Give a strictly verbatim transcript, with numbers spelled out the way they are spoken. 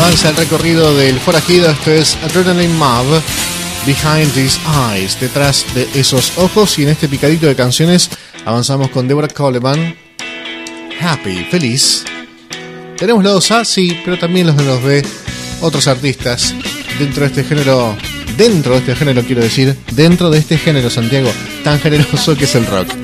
Avanza el recorrido del forajido. Esto es Adrenaline Mob, Behind These Eyes, detrás de esos ojos. Y en este picadito de canciones avanzamos con Deborah Coleman, Happy, feliz. Tenemos lados A, sí, pero también los de los B, otros artistas dentro de este género, dentro de este género quiero decir, dentro de este género, Santiago, tan generoso que es el rock.